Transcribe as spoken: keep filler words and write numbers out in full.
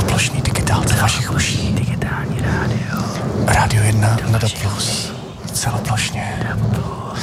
Celoplošný digitál do vašich uší. Digitální rádio. Rádio jedna, Nada Plus. Celoplošně.